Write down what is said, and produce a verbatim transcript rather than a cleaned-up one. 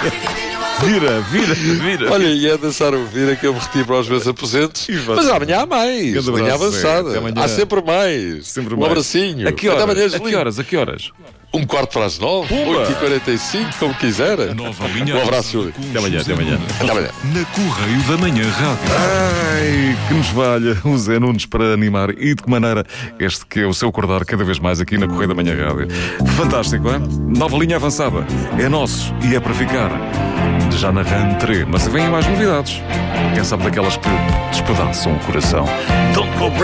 Vira, vira, vira. Olha, e é dançar o vira que eu me retiro para os meus aposentos. Mas amanhã há mais. Grande Amanhã abraço, avançada. Zé. Até amanhã. Há sempre mais. Sempre um mais. abracinho. A que Até amanhã, horas? A que Julinho. horas? A que horas? Um quarto para as nove, oito e quarenta e cinco, como quiser. Nova linha Um abraço, Júlio. Até amanhã, até amanhã. Até amanhã. Na Correio da Manhã Rádio. Ai, que nos valha o Zé Nunes para animar e de que maneira este que é o seu acordar cada vez mais aqui na Correio da Manhã Rádio. Fantástico, é? Nova linha avançada. É nosso e é para ficar. Já na rentrée, mas vêm mais novidades. Quem sabe daquelas que despedaçam o coração. Don't go